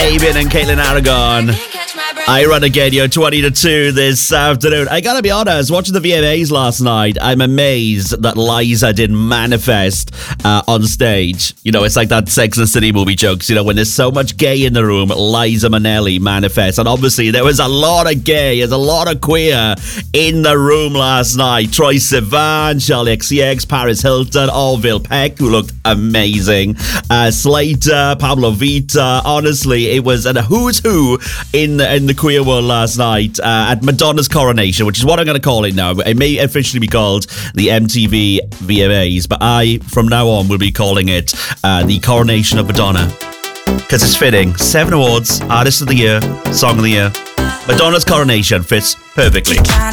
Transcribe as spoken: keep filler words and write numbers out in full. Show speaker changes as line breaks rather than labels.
Fabian and Caitlin Aragon. I run again, you're twenty to two this afternoon. I gotta be honest, watching the V M As last night, I'm amazed that Liza didn't manifest uh, on stage. You know, it's like that Sex and the City movie jokes, you know, when there's so much gay in the room, Liza Minnelli manifests. And obviously, there was a lot of gay, there's a lot of queer in the room last night. Troye Sivan, Charli X C X, Paris Hilton, Orville Peck, who looked amazing. Uh, Slater, Pablo Vita. Honestly, it was a who's who in, in the queer world last night uh, at Madonna's coronation, which is what I'm going to call it now. It may officially be called the M T V V M As, but I, from now on, will be calling it uh, the coronation of Madonna. Because it's fitting. Seven awards, Artist of the Year, Song of the Year. Madonna's coronation fits perfectly.